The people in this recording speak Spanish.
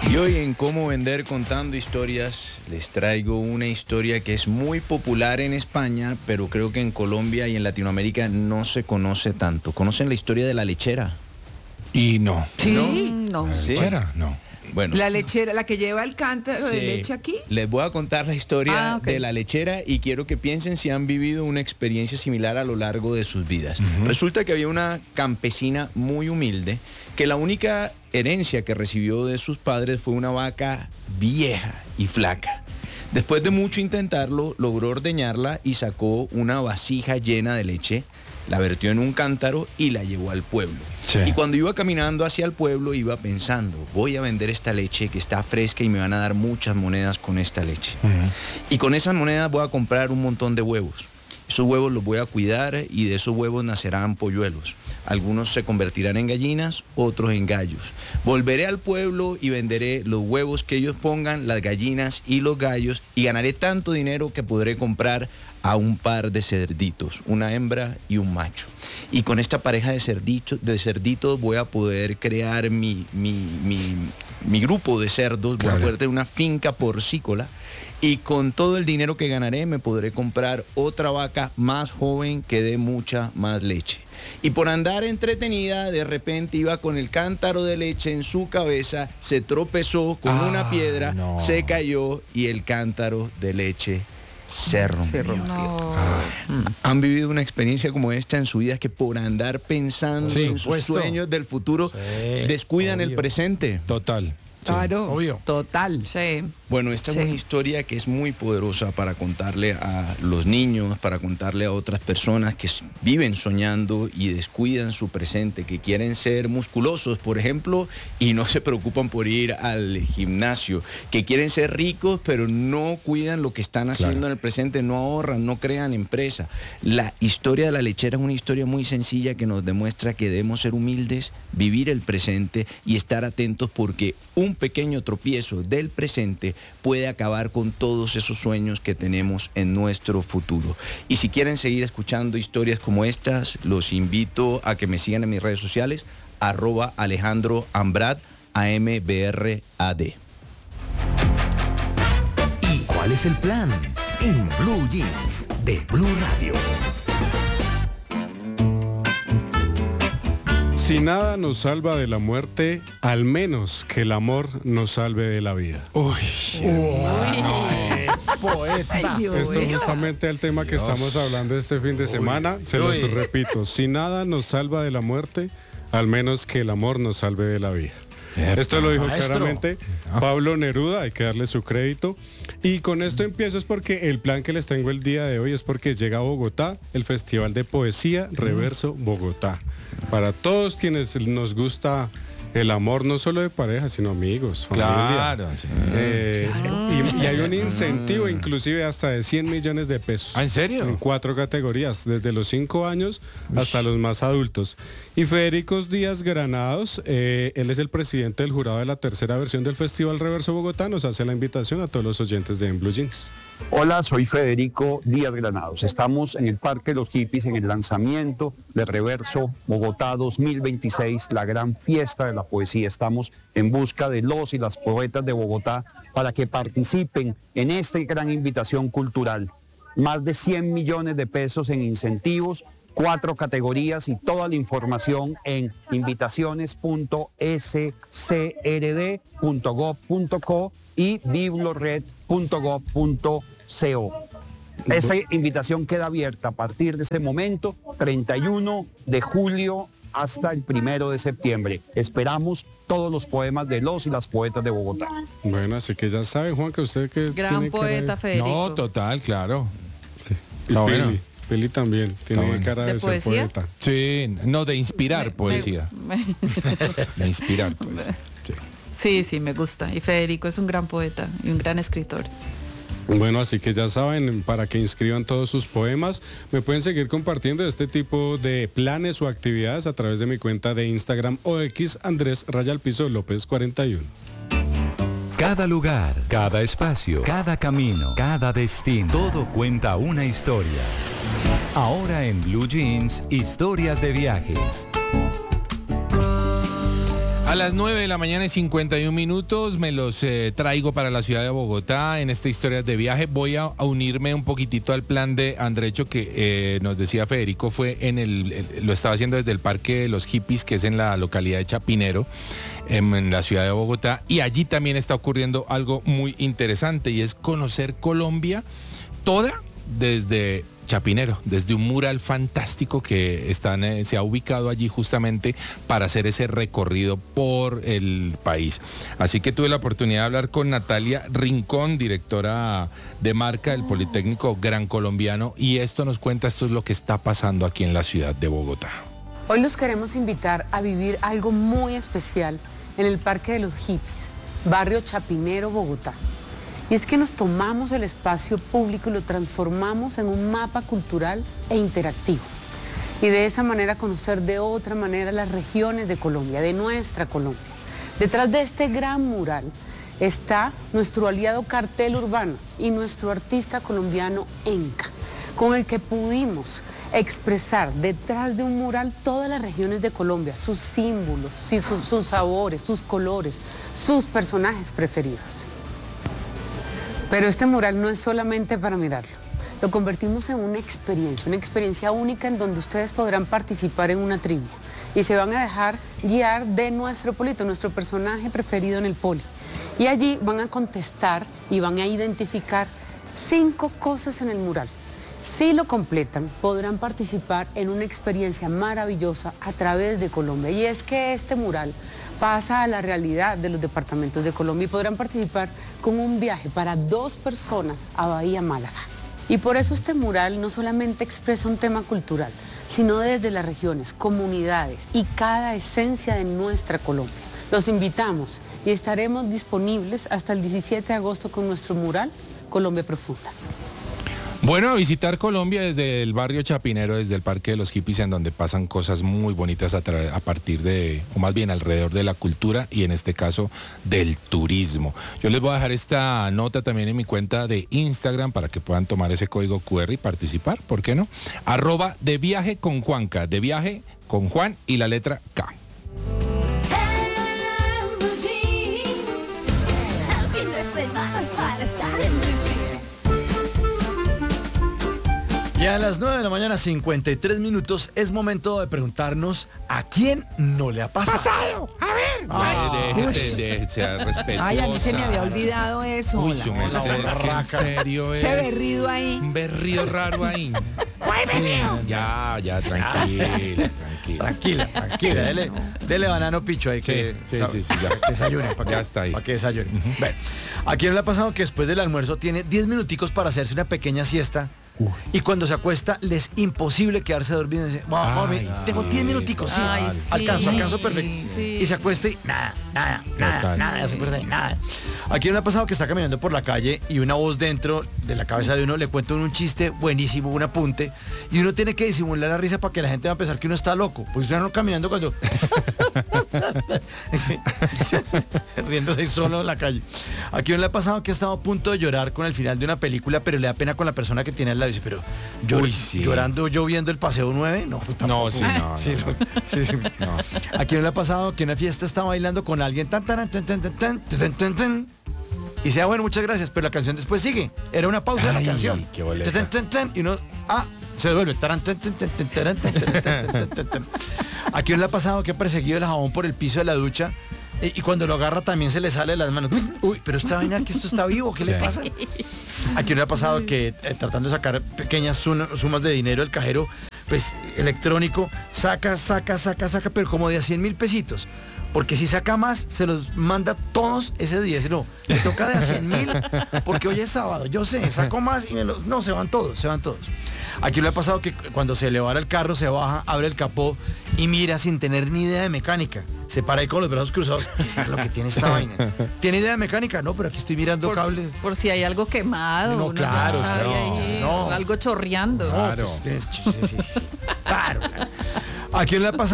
Y hoy en Cómo Vender Contando Historias les traigo una historia que es muy popular en España, pero creo que en Colombia y en Latinoamérica no se conoce tanto. ¿Conocen la historia de la lechera? Y no. Sí, ¿No? no. ¿Sí? ¿Lechera? No. Bueno, La lechera, la que lleva el cántaro de sí. leche aquí. Les voy a contar la historia Ok. de la lechera y quiero que piensen si han vivido una experiencia similar a lo largo de sus vidas. Resulta que había una campesina muy humilde que la única herencia que recibió de sus padres fue una vaca vieja y flaca. Después de mucho intentarlo, logró ordeñarla y sacó una vasija llena de leche, la vertió en un cántaro y la llevó al pueblo. Sí. Y cuando iba caminando hacia el pueblo, iba pensando, voy a vender esta leche que está fresca y me van a dar muchas monedas con esta leche. Y con esas monedas voy a comprar un montón de huevos. Esos huevos los voy a cuidar y de esos huevos nacerán polluelos. Algunos se convertirán en gallinas, otros en gallos. Volveré al pueblo y venderé los huevos que ellos pongan, las gallinas y los gallos, y ganaré tanto dinero que podré comprar a un par de cerditos, una hembra y un macho. Y con esta pareja de cerditos voy a poder crear mi grupo de cerdos, voy a poder tener una finca porcícola. Y con todo el dinero que ganaré me podré comprar otra vaca más joven que dé mucha más leche. Y por andar entretenida, de repente iba con el cántaro de leche en su cabeza, se tropezó con una piedra, se cayó y el cántaro de leche se rompió. No. ¿Han vivido una experiencia como esta en su vida, que por andar pensando en sus sueños del futuro descuidan el presente? Total. Claro, obvio. total. Sí. Bueno, esta es una historia que es muy poderosa para contarle a los niños, para contarle a otras personas que viven soñando y descuidan su presente, que quieren ser musculosos, por ejemplo, y no se preocupan por ir al gimnasio, que quieren ser ricos, pero no cuidan lo que están haciendo en el presente, no ahorran, no crean empresa. La historia de la lechera es una historia muy sencilla que nos demuestra que debemos ser humildes, vivir el presente y estar atentos, porque un pequeño tropiezo del presente puede acabar con todos esos sueños que tenemos en nuestro futuro. Y si quieren seguir escuchando historias como estas, los invito a que me sigan en mis redes sociales, @Alejandro Ambrad, AMBRAD. ¿Y cuál es el plan? En Blue Jeans de Blue Radio. Si nada nos salva de la muerte, al menos que el amor nos salve de la vida. Poeta. Ay, Dios Esto es mío. justamente el tema que estamos hablando este fin de semana. Se los repito, si nada nos salva de la muerte, al menos que el amor nos salve de la vida. Esto lo dijo claramente Pablo Neruda, hay que darle su crédito. Y con esto empiezo es porque el plan que les tengo el día de hoy es porque llega a Bogotá el Festival de Poesía Reverso Bogotá. Para todos quienes nos gusta el amor, no solo de pareja, sino amigos, familia. Claro, sí. Y hay un incentivo inclusive hasta de 100 millones de pesos. ¿Ah, en serio? En 4 categorías, desde los 5 años hasta los más adultos. Y Federico Díaz Granados, él es el presidente del jurado de la tercera versión del Festival Reverso Bogotá, nos hace la invitación a todos los oyentes de En Blue Jeans. Hola, soy Federico Díaz Granados. Estamos en el Parque Los Hippies en el lanzamiento de Reverso Bogotá 2026, la gran fiesta de la poesía. Estamos en busca de los y las poetas de Bogotá para que participen en esta gran invitación cultural. Más de 100 millones de pesos en incentivos, 4 categorías y toda la información en invitaciones.scrd.gov.co y biblored.gov.co. Esta invitación queda abierta a partir de este momento, 31 de julio hasta el 1 de septiembre. Esperamos todos los poemas de los y las poetas de Bogotá. Bueno, así que ya saben, Juan, que usted que Gran tiene poeta, Federico. No, total, claro. Y Está Pili, bueno. Pili también tiene bueno. cara ¿De de ser poesía? poeta. Sí, no, de inspirar poesía. Me- De inspirar poesía. Sí. Sí, me gusta. Y Federico es un gran poeta y un gran escritor. Bueno, así que ya saben, para que inscriban todos sus poemas, me pueden seguir compartiendo este tipo de planes o actividades a través de mi cuenta de Instagram o X, Andrés_López 41. Cada lugar, cada espacio, cada camino, cada destino, todo cuenta una historia. Ahora en Blue Jeans, historias de viajes. A las 9 de la mañana y 51 minutos me los traigo para la ciudad de Bogotá en esta historia de viaje. Voy a unirme un poquitito al plan de Andrecho que nos decía Federico, fue lo estaba haciendo desde el Parque de los Hippies, que es en la localidad de Chapinero, en la ciudad de Bogotá, y allí también está ocurriendo algo muy interesante y es conocer Colombia toda desde Chapinero, desde un mural fantástico que se ha ubicado allí justamente para hacer ese recorrido por el país. Así que tuve la oportunidad de hablar con Natalia Rincón, directora de marca del Politécnico Gran Colombiano, y esto nos cuenta, esto es lo que está pasando aquí en la ciudad de Bogotá. Hoy los queremos invitar a vivir algo muy especial en el Parque de los Hippies, barrio Chapinero, Bogotá. Y es que nos tomamos el espacio público y lo transformamos en un mapa cultural e interactivo. Y de esa manera conocer de otra manera las regiones de Colombia, de nuestra Colombia. Detrás de este gran mural está nuestro aliado Cartel Urbano y nuestro artista colombiano Enca, con el que pudimos expresar detrás de un mural todas las regiones de Colombia, sus símbolos, sus sabores, sus colores, sus personajes preferidos. Pero este mural no es solamente para mirarlo. Lo convertimos en una experiencia única en donde ustedes podrán participar en una trivia y se van a dejar guiar de nuestro polito, nuestro personaje preferido en el poli. Y allí van a contestar y van a identificar 5 cosas en el mural. Si lo completan, podrán participar en una experiencia maravillosa a través de Colombia. Y es que este mural pasa a la realidad de los departamentos de Colombia y podrán participar con un viaje para 2 personas a Bahía Málaga. Y por eso este mural no solamente expresa un tema cultural, sino desde las regiones, comunidades y cada esencia de nuestra Colombia. Los invitamos y estaremos disponibles hasta el 17 de agosto con nuestro mural Colombia Profunda. Bueno, a visitar Colombia desde el barrio Chapinero, desde el Parque de los Hippies, en donde pasan cosas muy bonitas a partir de, o más bien alrededor de la cultura y en este caso del turismo. Yo les voy a dejar esta nota también en mi cuenta de Instagram para que puedan tomar ese código QR y participar, ¿por qué no? @deviajeconjuanca, de viaje con Juan y la letra K. Y a las 9 de la mañana, 53 minutos, es momento de preguntarnos a quién no le ha pasado. A ver. Déjese respetuosa. Ay, a mí se me había olvidado eso. Uy, su merced, ¿en serio es? Ese berrido ahí. Un berrido raro ahí. Ya, Tranquila. Dele banano picho ahí que sí, ya. Desayune, Ya está ahí. Para que desayune. Bueno, ¿a quién le ha pasado que después del almuerzo tiene 10 minuticos para hacerse una pequeña siesta? Y cuando se acuesta, le es imposible quedarse dormido. Y dice, tengo 10 minuticos, sí. Ay, Alcanzo perfecto. Sí. Y se acuesta y nada. Se acuesta y nada. ¿A quién le ha pasado que está caminando por la calle y una voz dentro de la cabeza de uno le cuenta un chiste buenísimo, un apunte, y uno tiene que disimular la risa para que la gente va a pensar que uno está loco? Pues usted no caminando cuando... riéndose ahí solo en la calle. ¿A quién le ha pasado que ha estado a punto de llorar con el final de una película, pero le da pena con la persona que tiene al lado? Dice, pero llorando yo viendo el Paseo 9, no, tampoco. No. ¿A quién le ha pasado que en una fiesta está bailando con alguien y sea bueno, muchas gracias, pero la canción después sigue? Era una pausa de la canción. Qué boleta. Y uno se devuelve. ¿A quién le ha pasado que ha perseguido el jabón por el piso de la ducha y cuando lo agarra también se le sale de las manos? Uy, pero esta vaina que esto está vivo, ¿qué le pasa? ¿A quién le ha pasado que tratando de sacar pequeñas sumas de dinero del cajero, pues electrónico, saca, pero como de a 100.000 pesitos? Porque si saca más, se los manda todos ese día. No, le toca de a 100.000 porque hoy es sábado. Yo sé, saco más y no, se van todos. Aquí le ha pasado que cuando se le va el carro, se baja, abre el capó y mira sin tener ni idea de mecánica. Se para ahí con los brazos cruzados. ¿Qué es lo que tiene esta vaina? ¿Tiene idea de mecánica? No, pero aquí estoy mirando cables. Por si hay algo quemado. No, claro. Algo chorreando. No, pues, sí. Claro. ¿A quién le ha pasado?